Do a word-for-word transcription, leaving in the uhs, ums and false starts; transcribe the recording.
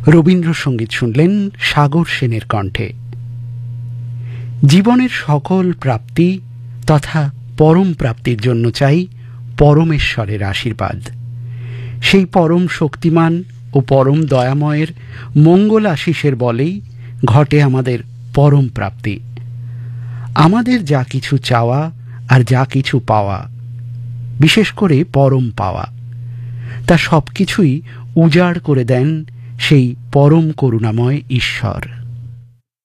রবীন্দ্রসঙ্গীত শুনলেন সাগর সেনের কণ্ঠে। জীবনের সকল প্রাপ্তি তথা পরম প্রাপ্তির জন্য চাই পরমেশ্বরের আশীর্বাদ। সেই পরম শক্তিমান ও পরম দয়াময়ের মঙ্গল আশিসের বলেই ঘটে আমাদের পরম প্রাপ্তি। আমাদের যা কিছু চাওয়া আর যা কিছু পাওয়া, বিশেষ করে পরম পাওয়া, তা সবকিছুই উজাড় করে দেন সেই পরম করুণাময় ঈশ্বর।